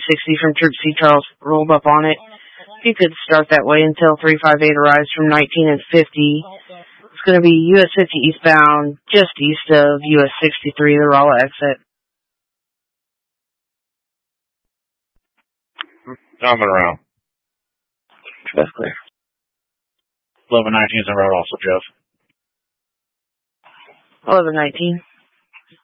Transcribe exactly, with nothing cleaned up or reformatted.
sixty from Troop C Charles rolled up on it. If you could start that way until three five eight arrives from nineteen and fifty. It's going to be U S fifty eastbound, just east of U S sixty-three, the Rolla exit. Coming around. That's clear. eleven nineteen is on route also, Jeff. eleven nineteen.